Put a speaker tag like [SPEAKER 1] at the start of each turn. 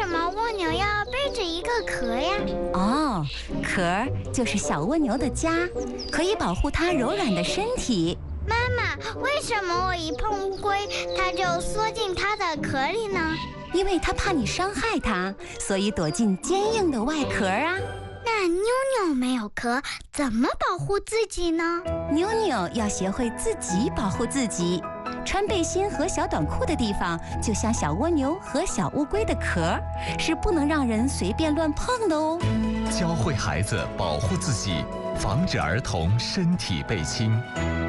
[SPEAKER 1] 么蜗牛要背着一个壳呀？
[SPEAKER 2] 哦，壳就是小蜗牛的家，可以保护它柔软的身体。
[SPEAKER 1] 妈妈，为什么我一碰乌龟，它就缩进它的壳里呢？
[SPEAKER 2] 因为它怕你伤害它，所以躲进坚硬的外壳啊。
[SPEAKER 1] 那妞妞没有壳，怎么保护自己呢？
[SPEAKER 2] 妞妞要学会自己保护自己。穿背心和小短裤的地方，就像小蜗牛和小乌龟的壳，是不能让人随便乱碰的哦。
[SPEAKER 3] 教会孩子保护自己，防止儿童身体被侵。